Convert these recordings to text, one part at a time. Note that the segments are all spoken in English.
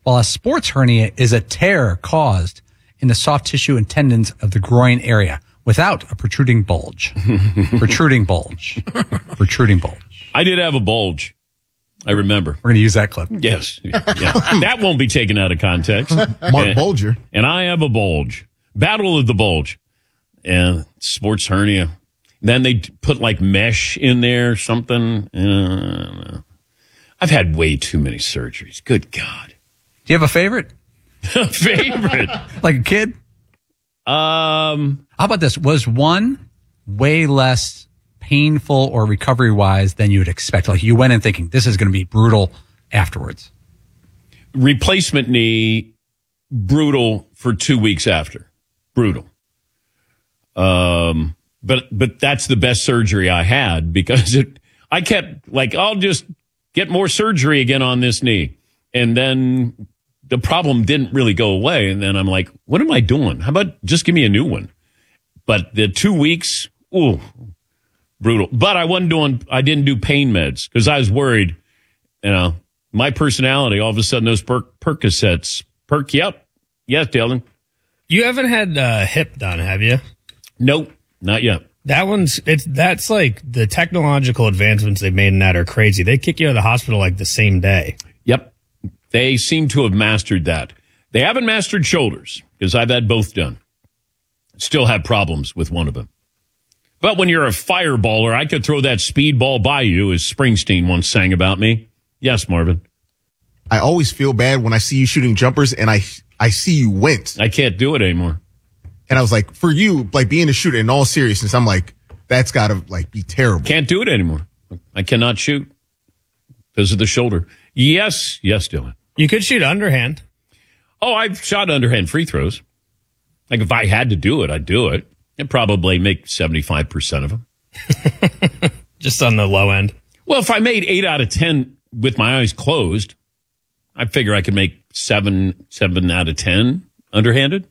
while a sports hernia is a tear caused in the soft tissue and tendons of the groin area without a protruding bulge. Protruding bulge. I did have a bulge. I remember. We're going to use that clip. Yes. Yeah. That won't be taken out of context. Mark Bulger. And I have a bulge. Battle of the bulge. And sports hernia. Then they put like mesh in there, something. I've had way too many surgeries. Good God. Do you have a favorite? Favorite? Like a kid? How about this? Was one way less painful or recovery-wise than you would expect? Like you went in thinking, this is going to be brutal afterwards. Replacement knee, brutal for 2 weeks after. Brutal. But that's the best surgery I had because I kept like, I'll just get more surgery again on this knee. And then the problem didn't really go away. And then I'm like, what am I doing? How about just give me a new one? But the 2 weeks, ooh, brutal. But I didn't do pain meds because I was worried, my personality, all of a sudden those Percocets, yep. Yes, Dylan. You haven't had hip done, have you? Nope, not yet. That's like the technological advancements they've made in that are crazy. They kick you out of the hospital like the same day. Yep. They seem to have mastered that. They haven't mastered shoulders because I've had both done. Still have problems with one of them. But when you're a fireballer, I could throw that speedball by you, as Springsteen once sang about me. Yes, Marvin. I always feel bad when I see you shooting jumpers and I see you wince. I can't do it anymore. And I was like, for you, like being a shooter in all seriousness, I'm like, that's got to like be terrible. Can't do it anymore. I cannot shoot because of the shoulder. Yes, Dylan. You could shoot underhand. Oh, I've shot underhand free throws. Like if I had to do it, I'd do it. I'd probably make 75% of them. Just on the low end. Well, if I made 8 out of 10 with my eyes closed, I figure I could make 7 out of 10 underhanded.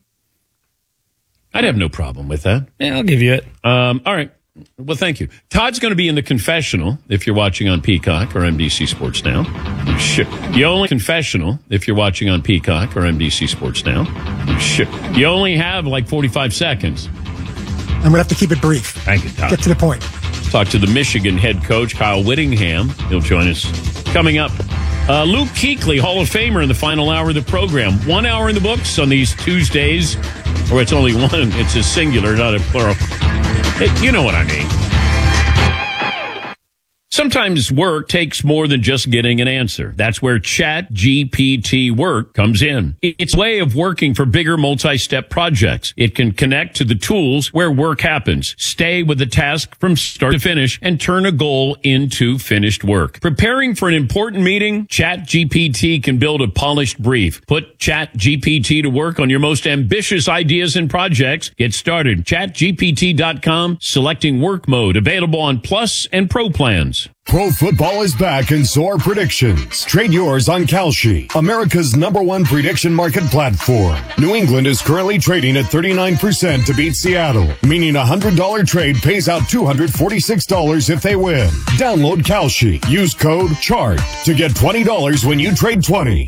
I'd have no problem with that. Yeah, I'll give you it. All right. Well, thank you. Todd's going to be in the confessional if you're watching on Peacock or NBC Sports Now. You only confessional if you're watching on Peacock or NBC Sports Now. You only have like 45 seconds. I'm going to have to keep it brief. Thank you, Todd. Get to the point. Talk to the Michigan head coach, Kyle Whittingham. He'll join us coming up. Luke Kuechly, Hall of Famer, in the final hour of the program. 1 hour in the books on these Tuesdays. Or it's only one. It's a singular, not a plural. You know what I mean. Sometimes work takes more than just getting an answer. That's where ChatGPT Work comes in. It's a way of working for bigger multi-step projects. It can connect to the tools where work happens, stay with the task from start to finish, and turn a goal into finished work. Preparing for an important meeting? ChatGPT can build a polished brief. Put ChatGPT to work on your most ambitious ideas and projects. Get started. ChatGPT.com, selecting work mode, available on Plus and Pro plans. Pro football is back and so are predictions. Trade yours on Kalshi, America's #1 prediction market platform. New England is currently trading at 39% to beat Seattle, meaning a $100 trade pays out $246 if they win. Download Kalshi. Use code CHART to get $20 when you trade 20.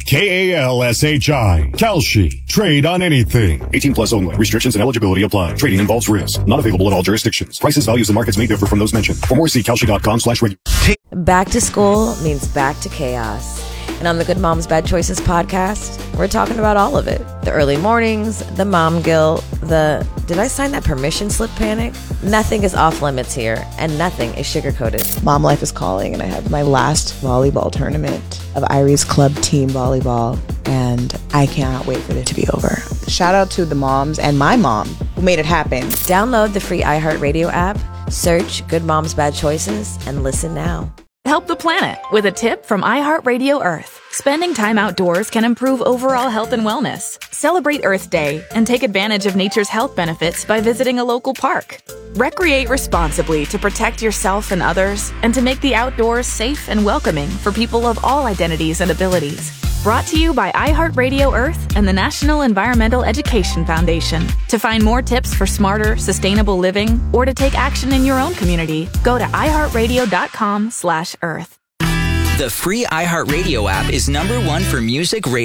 KALSHI. Kalshi. Trade on anything. 18 plus only. Restrictions and eligibility apply. Trading involves risk. Not available in all jurisdictions. Prices, values, and markets may differ from those mentioned. For more, see Kalshi.com/regular. Back to school means back to chaos. And on the Good Moms Bad Choices podcast, we're talking about all of it. The early mornings, the mom guilt, the did I sign that permission slip panic? Nothing is off limits here, and nothing is sugar-coated. Mom life is calling, and I have my last volleyball tournament of Irie's club team volleyball, and I cannot wait for it to be over. Shout out to the moms and my mom who made it happen. Download the free iHeartRadio app, search Good Moms Bad Choices, and listen now. Help the planet with a tip from iHeartRadio Earth. Spending time outdoors can improve overall health and wellness. Celebrate Earth Day and take advantage of nature's health benefits by visiting a local park. Recreate responsibly to protect yourself and others, and to make the outdoors safe and welcoming for people of all identities and abilities. Brought to you by iHeartRadio Earth and the National Environmental Education Foundation. To find more tips for smarter, sustainable living, or to take action in your own community, go to iHeartRadio.com/Earth. The free iHeartRadio app is #1 for music radio.